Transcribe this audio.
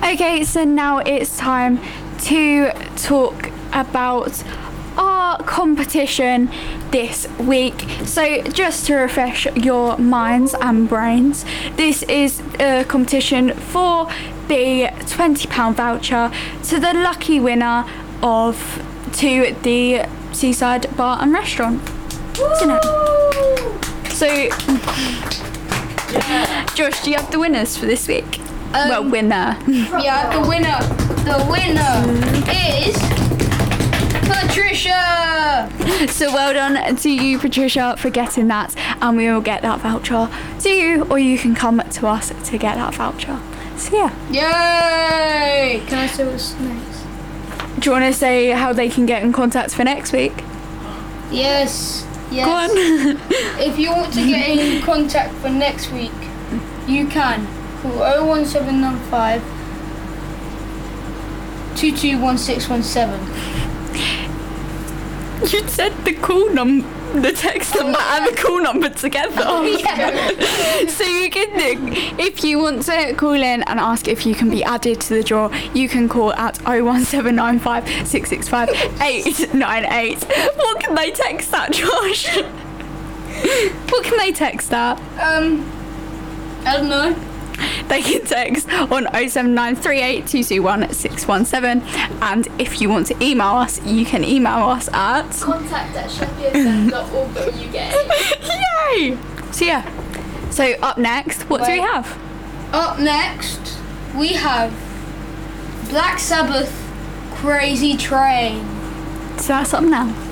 Okay, so now it's time to talk about our competition this week. So just to refresh your minds and brains, this is a competition for the £20 voucher to the lucky winner to the Seaside Bar and Restaurant. Isn't it? So, Josh, do you have the winners for this week? Winner. Yeah, the winner. The winner is Patricia. So well done to you, Patricia, for getting that, and we will get that voucher to you, or you can come to us to get that voucher. So yeah. Yay! Can I say what's next? Do you want to say how they can get in contact for next week? Yes. Go on. If you want to get in contact for next week, you can call 01795 221617. You said the text number and the call number together. Yeah. So you can, if you want to call in and ask if you can be added to the draw, you can call at 01795 665 898. What can they text that, Josh? What can they text that? I don't know. They can text on 07938 221 617, and if you want to email us, you can email us at contact@sheffieldfm.org.uk. Yay! So yeah, so up next, what do we have? Up next, we have Black Sabbath, Crazy Train. So that's up now.